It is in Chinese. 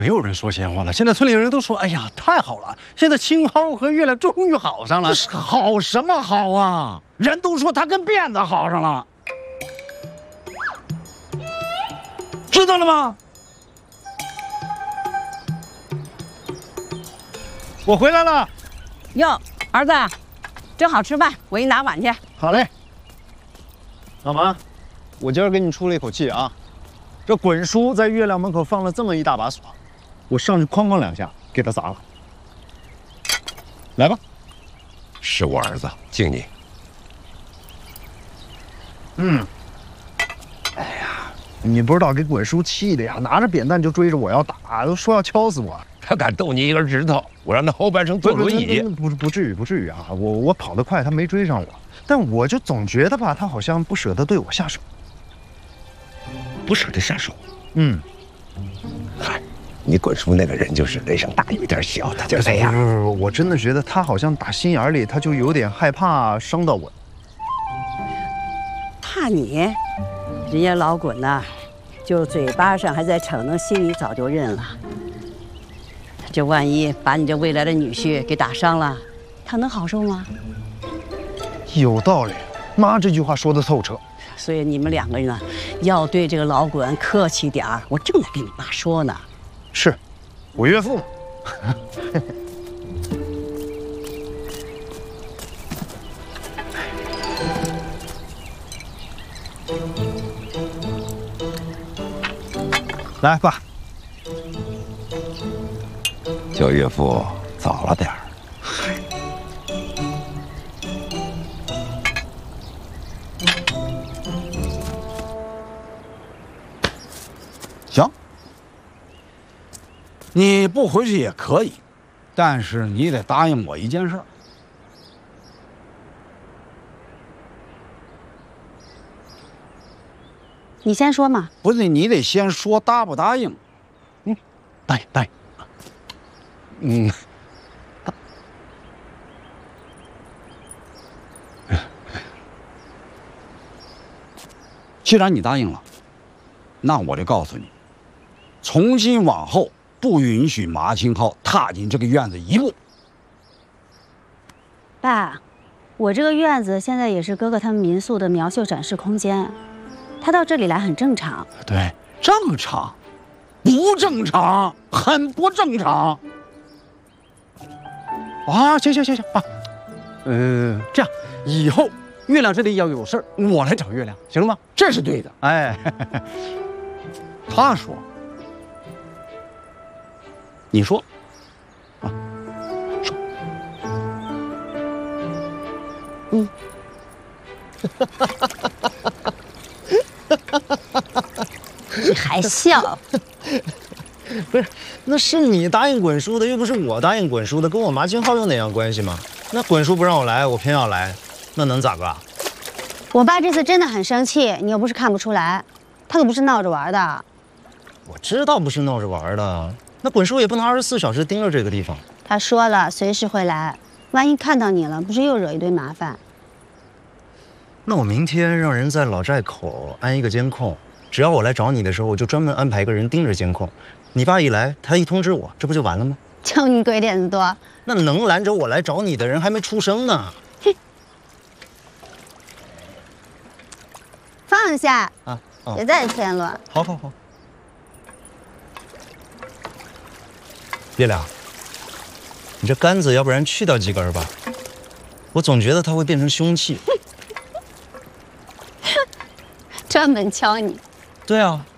没有人说闲话了。现在村里人都说：“哎呀，太好了！现在青蒿和月亮终于好上了。” 这是好什么好啊？人都说他跟辫子好上了，知道了吗？ 我回来了。 哟，儿子，正好吃饭，我给你拿碗去。 好嘞。老妈，我今儿给你出了一口气啊！这滚叔在月亮门口放了这么一大把耍，我上去哐哐2下给他砸了。来吧。 是我儿子，敬你。 哎呀，你不知道给滚叔气的呀，拿着扁担就追着我要打，都说要敲死我。 他敢动你一根指头，我让他后半生坐轮椅。 不至于啊！我跑得快，他没追上我，但我就总觉得吧，他好像不舍得对我下手。 不舍得下手。嗨，你滚叔那个人就是雷声大雨点小，他就这样。 不，我真的觉得他好像打心眼里他就有点害怕伤到我。 怕你？人家老滚呐，就嘴巴上还在逞能，心里早就认了。这万一把你这未来的女婿给打伤了，他能好受吗？ 有道理，妈这句话说得透彻。 所以你们2个人呢，要对这个老滚客气点儿。我正在跟你妈说呢。 是，我岳父嘛。来，爸。 叫岳父早了点儿。 行，你不回去也可以，但是你得答应我一件事。 你先说嘛。 不是，你得先说答不答应。 答应。 既然你答应了，那我就告诉你，从今往后不允许马青涛踏进这个院子一步。 爸，我这个院子现在也是哥哥他们民宿的苗绣展示空间，他到这里来很正常。 对，正常，不正常，很不正常。啊，行啊，这样以后月亮这里要有事儿，我来找月亮，行了吗？这是对的。哎，他说，你说，啊，说， 你还笑？ 不是，那是你答应滚叔的，又不是我答应滚叔的，跟我马金浩有哪样关系吗？那滚叔不让我来，我偏要来，那能咋个啊？ 我爸这次真的很生气，你又不是看不出来，他可不是闹着玩的。 我知道不是闹着玩的，那滚叔也不能24小时盯着这个地方。 他说了，随时会来，万一看到你了，不是又惹一堆麻烦？ 那我明天让人在老寨口安一个监控，只要我来找你的时候，我就专门安排一个人盯着监控。你爸一来，他一通知我，这不就完了吗？ 就你鬼点子多。 那能拦着我来找你的人还没出生呢。 放下啊！ 别再添乱。 好。月亮，你这杆子要不然去掉几根吧，我总觉得它会变成凶器。 专门敲你。 对啊，